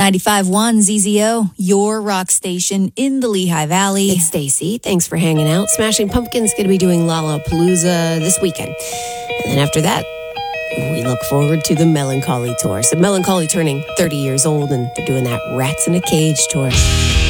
95.1 ZZO, your rock station in the Lehigh Valley. It's Stacy. Thanks for hanging out. Smashing Pumpkins going to be doing Lollapalooza this weekend. And then after that, we look forward to the Melancholy Tour. So Melancholy turning 30 years old, and they're doing that Rats in a Cage tour.